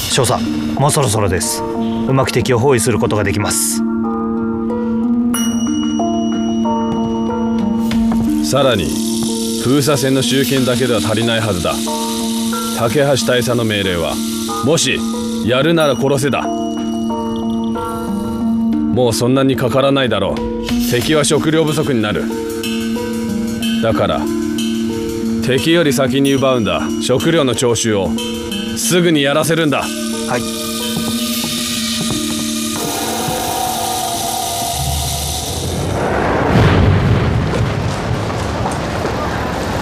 少佐、もうそろそろです。うまく敵を包囲することができます。 さらに封鎖線の集権だけでは足りないはずだ。架橋大佐の命令は、もしやるなら殺せだ。もうそんなにかからないだろう。敵は食料不足になる。だから敵より先に奪うんだ。食料の徴収をすぐにやらせるんだ。 はい。